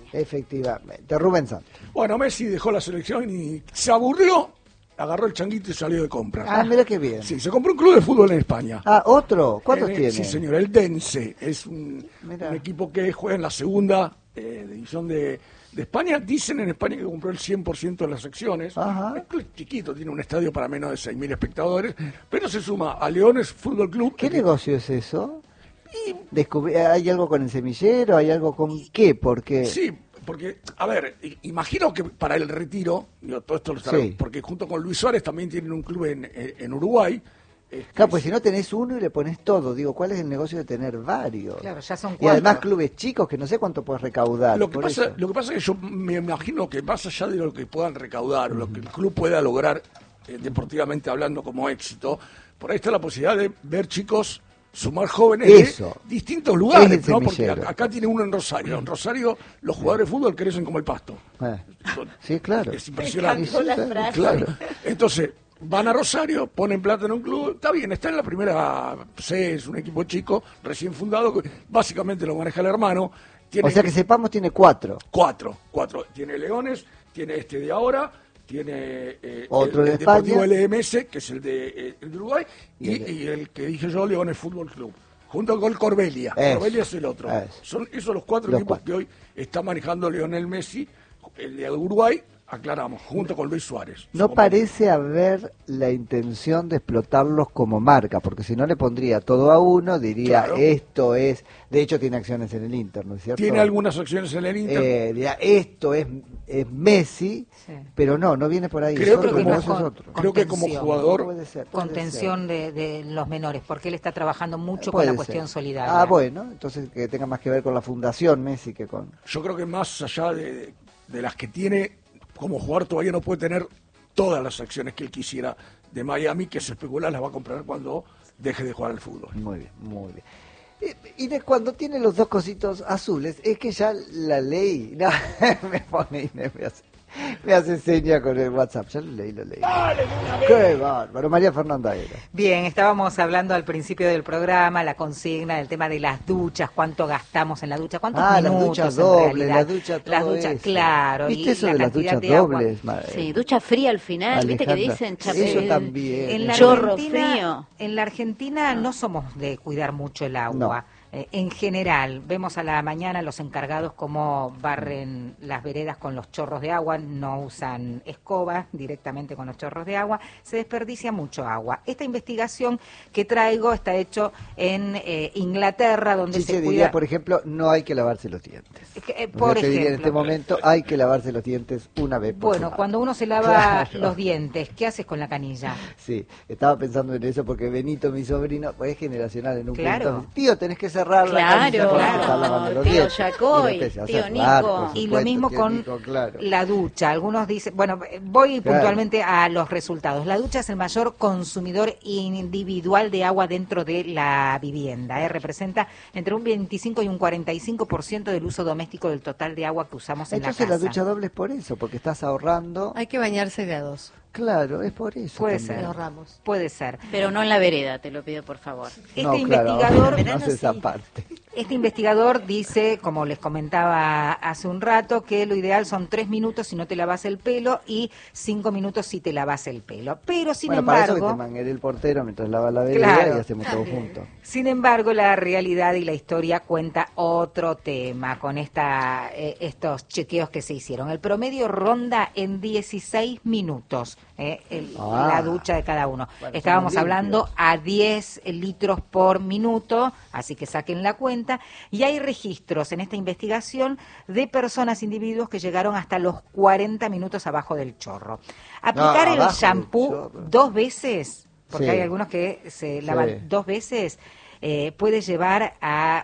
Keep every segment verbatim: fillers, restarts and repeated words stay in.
Efectivamente. Rubén Santos. Bueno, Messi dejó la selección y se aburrió, agarró el changuito y salió de compra. Ah, mira qué bien. Sí, se compró un club de fútbol en España. Ah, ¿otro? ¿Cuántos Eh, tiene? Sí, señor, el Dense. Es un, un equipo que juega en la segunda eh, división de, de España. Dicen en España que compró el cien por ciento de las secciones. Ajá. Es club chiquito, tiene un estadio para menos de seis mil espectadores, pero se suma a Leones Fútbol Club. ¿Qué el, negocio es eso? Descubrí, ¿hay algo con el semillero? ¿Hay algo con qué? Porque... Sí, porque, a ver, imagino que para el retiro, digo, todo esto lo saben, Sí. porque junto con Luis Suárez también tienen un club en, en Uruguay. Este, Claro, pues si no tenés uno y le pones todo, digo, ¿cuál es el negocio de tener varios? Claro, ya son Y cuatro. además clubes chicos que no sé cuánto puedes recaudar. Lo que, por pasa, eso. lo que pasa es que yo me imagino que más allá de lo que puedan recaudar, o lo que el club pueda lograr eh, deportivamente hablando como éxito, por ahí está la posibilidad de ver chicos sumar jóvenes Eso. de distintos lugares, Es el ¿no? Porque semillero. acá, acá tiene uno en Rosario. En Rosario los jugadores de fútbol crecen como el pasto. Eh, Son- sí, claro. Es impresionante. Sí, sí, claro. Claro. Entonces, van a Rosario, ponen plata en un club, está bien, está en la primera C, es un equipo chico, recién fundado, que básicamente lo maneja el hermano. Tiene O sea que sepamos tiene cuatro. cuatro, cuatro. Tiene Leones, tiene este de ahora, tiene eh, Otro el, de el Deportivo España. L M S, que es el de, eh, el de Uruguay, y, Y el- y el que dije yo, Leones Fútbol Club. Junto con Corbelia. Eso, Corbelia es el otro. eso. Son esos los cuatro Los equipos cuatro. que hoy está manejando Lionel Messi, el de Uruguay, aclaramos, junto con Luis Suárez. No Su parece haber la intención de explotarlos como marca, porque si no le pondría todo a uno, diría, Claro. esto es... De hecho tiene acciones en el Inter, ¿no es cierto? Tiene algunas acciones en el Inter. Eh, diría, esto es, es Messi, Sí. pero no, no viene por ahí. Creo es que otro, como- vos sos otro. Creo que como Contención. jugador, Puede ser, puede Contención de, de los menores, porque él está trabajando mucho ser. con la Puede cuestión ser. solidaria. Ah, bueno, entonces que tenga más que ver con la fundación Messi que con... yo creo que más allá de, de las que tiene, como jugador todavía no puede tener todas las acciones que él quisiera de Miami, que se especula las va a comprar cuando deje de jugar al fútbol. Muy bien, muy bien. Y, y de cuando tiene los dos cositos azules, es que ya la ley... No, me pone Inés, me hace, me hace seña con el WhatsApp. Ya lo leí, lo leí. ¡Qué bárbaro! María Fernanda era. Bien, estábamos hablando al principio del programa, la consigna, del tema de las duchas, cuánto gastamos en la ducha, cuántos Ah, las minutos duchas en dobles, realidad. las duchas, todo Las duchas, eso. claro. ¿Viste y eso la de las cantidad duchas de agua. dobles? Ma- Sí, ducha fría al final, viste que Alejandra, dicen eso chapel, también. En la chorro Argentina, frío. En la Argentina no somos de cuidar mucho el agua. Eh, en general, vemos a la mañana los encargados cómo barren las veredas con los chorros de agua, no usan escoba directamente con los chorros de agua, se desperdicia mucho agua. Esta investigación que traigo está hecho en eh, Inglaterra, donde Sí, se se cuida... diría, por ejemplo, no hay que lavarse los dientes. que, eh, O sea, por te diría en este ejemplo, momento, hay que lavarse los dientes una vez por bueno, semana. cuando uno se lava Claro. los dientes, ¿qué haces con la canilla? Sí, estaba pensando en eso porque Benito, mi sobrino, pues es generacional en un Claro. punto. Tío, tenés que cerrar la Claro, canilla porque claro. te estás lavando los Tío dientes. Yacoy, Y lo empecé a tío cerrar, Nico. por Y lo supuesto, mismo tío con Nico, claro. la ducha. Algunos dicen, bueno, voy Claro. puntualmente a los resultados. La ducha es el mayor consumidor individual de agua dentro de la vivienda. ¿eh? Representa entre un veinticinco y un cuarenta y cinco por ciento del uso doméstico del total de agua que usamos en Entonces la la, casa. ducha doble es por eso, porque estás ahorrando. Hay que bañarse de a dos. Claro, es por eso. Puede también. ser. Ahorramos. Puede ser. Pero no en la vereda, te lo pido por favor. Este No, claro, investigador... ahora no hace esa parte. Este investigador dice, como les comentaba hace un rato, que lo ideal son tres minutos si no te lavas el pelo y cinco minutos si te lavas el pelo. Pero sin Bueno, para eso que embargo, te manguere el portero mientras lava la vereda Claro. y hacemos todo juntos. sin embargo, la realidad y la historia cuenta otro tema con esta, eh, estos chequeos que se hicieron. El promedio ronda en dieciséis minutos eh, el- Ah. la ducha de cada uno. Bueno, Estábamos somos hablando limpios. a diez litros por minuto, así que saquen la cuenta. Y hay registros en esta investigación de personas, individuos que llegaron hasta los cuarenta minutos abajo del chorro. Aplicar No, el abajo del shampoo chorro. dos veces, porque Sí. hay algunos que se lavan Sí. dos veces, eh, puede llevar a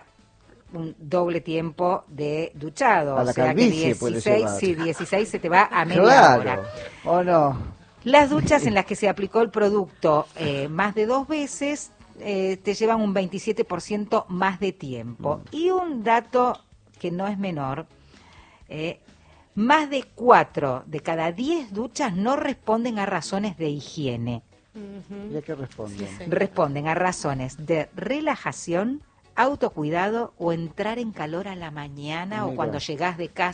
un doble tiempo de duchado. A la o sea que calvicie puede dieciséis, llevar. sí, dieciséis se te va a media Claro, hora. ¿o no? Las duchas en las que se aplicó el producto eh, más de dos veces eh, te llevan un veintisiete por ciento más de tiempo. Y un dato que no es menor, eh, más de cuatro de cada diez duchas no responden a razones de higiene. ¿Y a qué responden? Sí. Responden a razones de relajación, autocuidado o entrar en calor a la mañana o Mira. cuando llegás de casa.